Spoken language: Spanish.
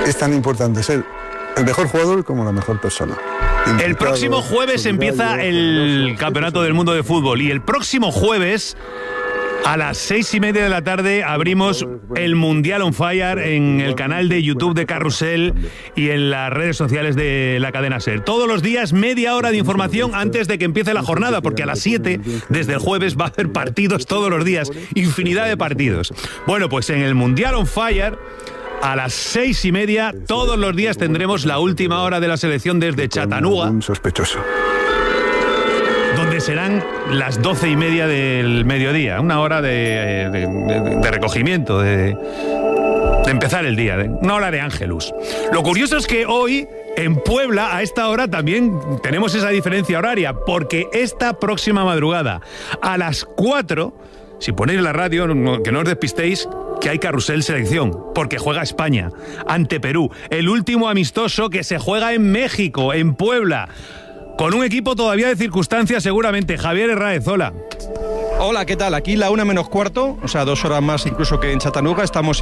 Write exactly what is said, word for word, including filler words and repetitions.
es tan importante ser el mejor jugador como la mejor persona. Implicado, el próximo jueves empieza el Campeonato del Mundo de Fútbol y el próximo jueves a las seis y media de la tarde abrimos el Mundial on Fire en el canal de YouTube de Carrusel y en las redes sociales de la cadena SER. Todos los días media hora de información antes de que empiece la jornada, porque a las siete, desde el jueves, va a haber partidos todos los días, infinidad de partidos. Bueno, pues en el Mundial on Fire, a las seis y media, todos los días tendremos la última hora de la selección desde Chattanooga. Un sospechoso. Donde serán las doce y media del mediodía, una hora de, de, de, de recogimiento, de, de empezar el día, de, una hora de Ángelus. Lo curioso es que hoy, en Puebla, a esta hora también tenemos esa diferencia horaria, porque esta próxima madrugada, a las cuatro, si ponéis la radio, no, que no os despistéis, que hay Carrusel Selección, porque juega España ante Perú, el último amistoso que se juega en México, en Puebla, con un equipo todavía de circunstancias seguramente. Javier Herráez, hola. Hola, ¿qué tal? Aquí la una menos cuarto, o sea, dos horas más incluso que en Chattanooga. Estamos